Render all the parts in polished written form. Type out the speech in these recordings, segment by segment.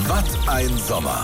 Was ein Sommer.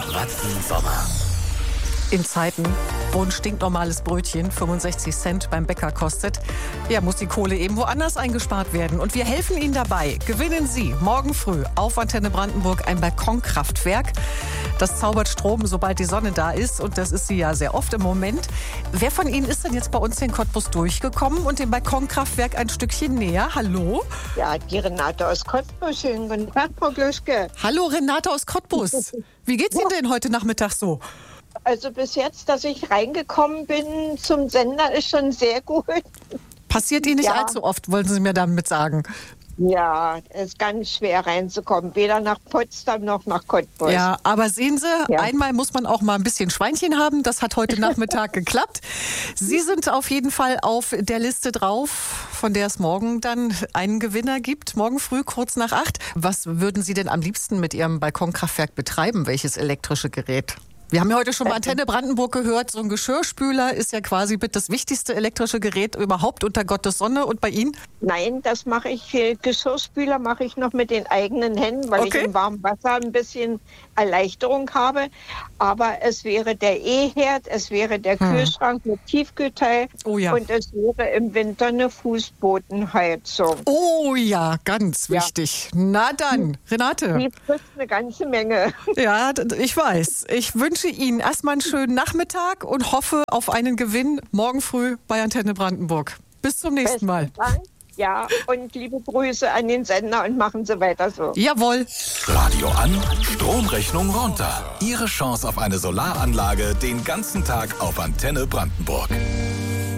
In Zeiten, wo ein stinknormales Brötchen 65 Cent beim Bäcker kostet, muss die Kohle eben woanders eingespart werden. Und wir helfen Ihnen dabei. Gewinnen Sie morgen früh auf Antenne Brandenburg ein Balkonkraftwerk. Das zaubert Strom, sobald die Sonne da ist. Und das ist sie ja sehr oft im Moment. Wer von Ihnen ist denn jetzt bei uns in Cottbus durchgekommen und dem Balkonkraftwerk ein Stückchen näher? Hallo? Ja, die Renate aus Cottbus. Schönen guten Tag, Frau Glöschke. Hallo, Renate aus Cottbus. Wie geht's Ihnen denn heute Nachmittag so? Also bis jetzt, dass ich reingekommen bin zum Sender, ist schon sehr gut. Passiert Ihnen nicht allzu oft, wollen Sie mir damit sagen? Ja, es ist ganz schwer reinzukommen, weder nach Potsdam noch nach Cottbus. Ja, aber sehen Sie, einmal muss man auch mal ein bisschen Schweinchen haben. Das hat heute Nachmittag geklappt. Sie sind auf jeden Fall auf der Liste drauf, von der es morgen dann einen Gewinner gibt. Morgen früh, kurz nach 8. Was würden Sie denn am liebsten mit Ihrem Balkonkraftwerk betreiben? Welches elektrische Gerät? Wir haben ja heute schon bei Antenne Brandenburg gehört, so ein Geschirrspüler ist ja quasi das wichtigste elektrische Gerät überhaupt unter Gottes Sonne. Und bei Ihnen? Nein, das mache ich, Geschirrspüler mache ich noch mit den eigenen Händen, weil ich im warmen Wasser ein bisschen Erleichterung habe. Aber es wäre der E-Herd, es wäre der Kühlschrank mit Tiefkühlteil und es wäre im Winter eine Fußbodenheizung. Oh ja, ganz wichtig. Na dann, Renate. Die frisst eine ganze Menge. Ja, ich weiß. Ich wünsche Ihnen erstmal einen schönen Nachmittag und hoffe auf einen Gewinn morgen früh bei Antenne Brandenburg. Bis zum nächsten Mal. Dank. Ja, und liebe Grüße an den Sender und machen Sie weiter so. Jawohl. Radio an, Stromrechnung runter. Ihre Chance auf eine Solaranlage den ganzen Tag auf Antenne Brandenburg.